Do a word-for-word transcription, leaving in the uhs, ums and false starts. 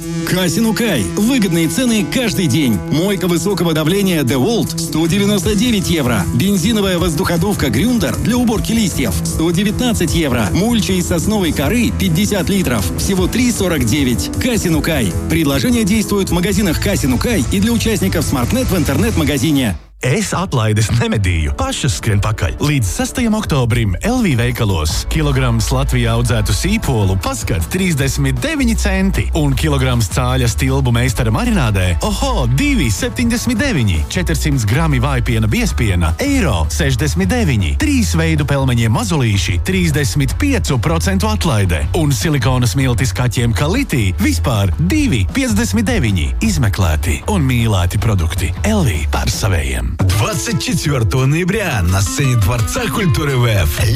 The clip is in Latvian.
Касину Кай. Выгодные цены каждый день. Мойка высокого давления DeWalt сто девяносто девять евро. Бензиновая воздуходувка Грюндер для уборки листьев сто девятнадцать евро. Мульча из сосновой коры пятьдесят литров. Всего три сорок девять. Касину Кай. Предложение действует в магазинах Касину Кай и для участников SmartNet в интернет-магазине. Es atlaides nemedīju, pašas skrien pakaļ. Līdz sastajam oktobrim L V veikalos kilograms Latvijā audzētu sīpolu paskat trīsdesmit deviņi centi un kilograms cāļa stilbu meistara marinādē oho divi septiņdesmit deviņi. četrdesmit grami vājpiena biespiena eiro sešdesmit deviņi. Trīs veidu pelmeņiem mazulīši trīsdesmit pieci procenti atlaide un silikona smiltis kaķiem Kaliti vispār divi piecdesmit deviņi. Izmeklēti un mīlēti produkti. L V par savējiem. двадцать четвёртого ноября на сцене Дворца культуры ВФ